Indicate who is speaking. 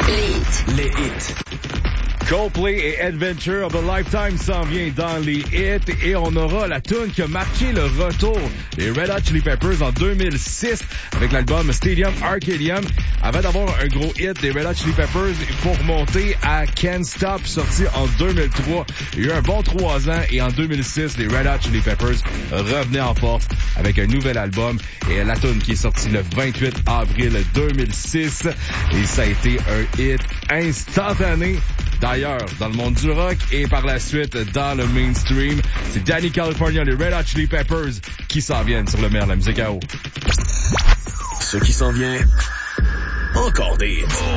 Speaker 1: Les hits.
Speaker 2: Coldplay et Adventure of a Lifetime s'en vient dans les hits et on aura la tune qui a marqué le retour des Red Hot Chili Peppers en 2006 avec l'album Stadium Arcadium. Avant d'avoir un gros hit des Red Hot Chili Peppers, il faut remonter à Can't Stop, sorti en 2003. Il y a eu un bon 3 ans et en 2006, les Red Hot Chili Peppers revenaient en force avec un nouvel album et la tune qui est sortie le 28 avril 2006 et ça a été un hit instantané. D'ailleurs, dans le monde du rock et par la suite dans le mainstream, c'est Danny California, les Red Hot Chili Peppers qui s'en viennent sur le meilleur de la musique à eau.
Speaker 1: Ce qui s'en vient, encore des hits.